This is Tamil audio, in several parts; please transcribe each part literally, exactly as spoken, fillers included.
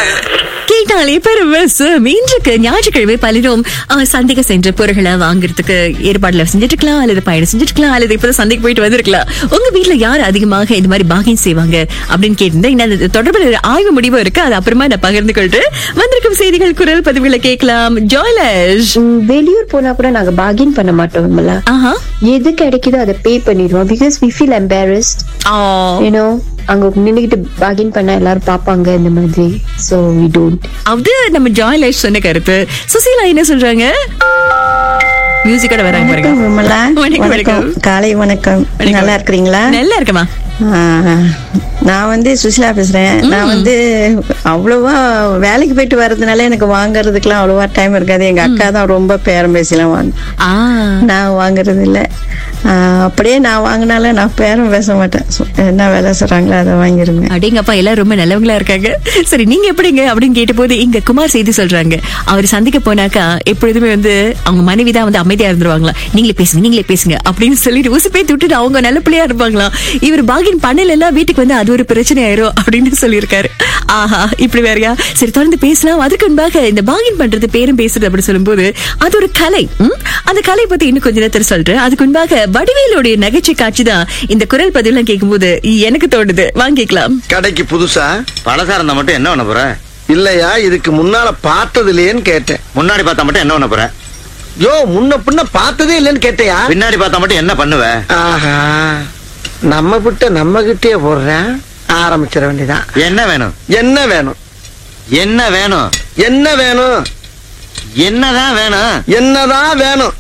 கேட்டாலே பெருவசம். இன்றைக்கு ஞாயிற்றுக்கிழமை பலரும் அஹ், சந்தைக்கு சென்ற பொருட்களை வாங்குறதுக்கு ஏற்பாடுல செஞ்சுட்டு இருக்கலாம், அல்லது பயணம் செஞ்சுட்டு இருக்கலாம், அல்லது இப்பதான் சந்தைக்கு போயிட்டு வந்திருக்கலாம். உங்க வீட்டுல யார் அதிகமாக இந்த மாதிரி பாகியம் செய்வாங்க அப்படின்னு கேட்டிருந்தேன். இன்னும் தொடர்பில் ஆய்வு முடிவு இருக்கு, அது அப்புறமா நான் பகிர்ந்து கொள்றேன். வந்திருக்கும் செய்திகள் குரல் பதிவுகளை கேட்கலாம். ஜாய்லஷ், வெளியூர் போனா கூட நாங்க பார்கின் பண்ண மாட்டோம். ஆஹா, எது கிடைக்குதோ அதை பே பண்ணிடுவோம். Because we feel embarrassed, you know. அங்க நின்னுகிட்டு பார்கின் பண்ணா எல்லாரும் பாப்பாங்க இந்த மாதிரி. So we don't. அது நம்ம ஜாய்லஷ் சொன்ன கருத்து. சுசீலா என்ன சொல்றாங்க? மியூசிக்கோட வராங்க பாருங்க. வணக்கம் விமலா. வணக்கம், வணக்கம். காலை வணக்கம். நல்லா இருக்கிறீங்களா? நல்லா இருக்கமா. நான் வந்து சுசிலா பேசுறேன். நான் வந்து அவ்வளவா வேலைக்கு போயிட்டு வர்றதுனால எனக்கு வாங்குறதுக்குலாம் அவ்வளவா டைம் இருக்காது. எங்க அக்கா தான் ரொம்ப பேரம் பேசலாம் வாங்க, நான் வாங்குறது இல்ல. அப்படியே நான் வாங்கினாலும் நான் பேரம் பேச மாட்டேன். என்ன வேலை சொல்றாங்களோ அதை வாங்கிருங்க. அப்படிங்கப்பா, எல்லாரும் ரொம்ப நல்லவங்களா இருக்காங்க. சரி, நீங்க எப்படிங்க அப்படின்னு கேட்ட போது இங்க குமார் செய்தி சொல்றாங்க. அவர் சந்திக்க போனாக்கா எப்பொழுதுமே வந்து அவங்க மனைவி தான் வந்து அமைதியா இருந்துருவாங்களா. நீங்களே பேசுங்க நீங்களே பேசுங்க அப்படின்னு சொல்லிட்டு உசுப்பே விட்டுட்டு அவங்க நல்ல பிள்ளையா இருப்பாங்களா. இவர் பாகின் பண்ணல எல்லாம் வீட்டுக்கு வந்து அது ஒரு பிரச்சனை ஆயிரும் அப்படின்னு சொல்லியிருக்காரு. ஆஹா, இப்படி வேறையா. சரி, தொடர்ந்து பேசலாம். அதுக்கு முன்பாக இந்த பாகின் பண்றது பேரும் பேசுறது அப்படி சொல்லும் போது அது ஒரு கலை. அந்த கலை பத்தி இன்னும் கொஞ்ச நேரத்தில் சொல்றேன். அதுக்கு முன்பாக வடிவேலுடைய நகைச்சுவை காட்சி தான் இந்த குரல் பதிவுலாம் கேட்கும் போது எனக்கு தோணுது. வாங்கிக்கலாம். கடைக்கு புதுசா பழசா இருந்தா மட்டும் என்ன பண்ண போற? இல்லையா, இதுக்கு முன்னால பார்த்தது இல்லையேன்னு கேட்டேன். முன்னாடி பார்த்தா மட்டும் என்ன பண்ண போற? யோ, முன்ன பின்ன பார்த்ததே இல்லைன்னு கேட்டையா? பின்னாடி பார்த்தா மட்டும் என்ன பண்ணுவ? ஆஹா, நம்ம விட்ட நம்ம கிட்டே போடுறேன். ஆரம்பிச்சிட வேண்டியதான். என்ன வேணும்? என்ன வேணும்? என்ன வேணும்? என்ன வேணும்? என்னதான் வேணும்? என்னதான் வேணும்?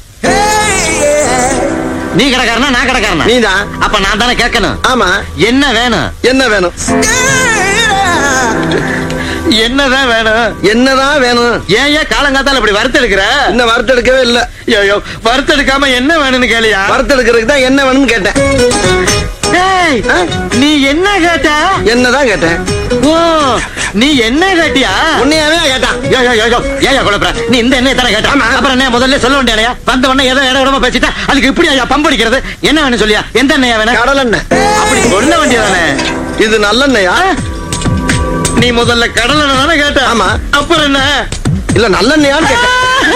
நீ கடைக்காரனா நான் கடைக்காரனா? நீதான். அப்ப நான் தானே கேட்கணும். ஆமா, என்ன வேணும்? என்ன வேணும்? என்னதான் வேணும்? என்னதான் வேணும்? ஏன் ஏன் காலங்காத்தால இப்படி வறுத்தெடுக்கிற? இன்னும் வறுத்தெடுக்கவே இல்ல. ஐயோ, வறுத்தெடுக்காம என்ன வேணும்னு கேளியா? வறுத்தெடுக்கிறதுக்கு தான் என்ன வேணும்னு கேட்டேன். டேய், நீ என்ன கேட்ட? என்னதான் கேட்டேன். ஓ, நீ என்ன கேட்டியா? உன்னையாவே கேட்டான். யோ, யோ, யோ, யோ, ஏயா குழப்பற? நீ இந்த எண்ணெய் தானே கேட்ட? ஆமா. அப்புறம் என்ன முதல்ல சொல்ல வேண்டியா? வந்த உடனே ஏதோ இடம் இடமா பேசிட்டா அதுக்கு இப்படி ஐயா பம்படிக்கிறது. என்ன வேணும் சொல்லியா? எந்த எண்ணெயா வேணும்? கடல் எண்ணெய். அப்படி சொல்ல வேண்டியதானே. இது நல்லெண்ணெயா? நீ முதல்ல கடல் எண்ணெய் தானே கேட்ட? ஆமா. அப்புறம் என்ன? இல்ல நல்லெண்ணெயான்னு கேட்டேன்.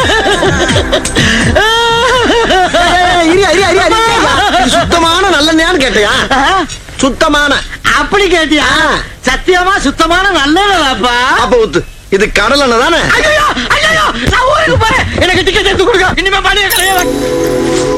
சுத்தமான நல்லெண்ணெயான்னு கேட்டியா? சுத்தமான. அப்படி கேட்டியா? சத்தியமா சுத்தமான நல்லதாப்பா. அப்ப ஊத்து. இது கடல் எண்ணெய் தானே? ஐயோ, ஐயோ, நான் ஊருக்கு போறேன். எனக்கு டிக்கெட் எடுத்து கொடுங்க. இனிமே பாடிய கலைய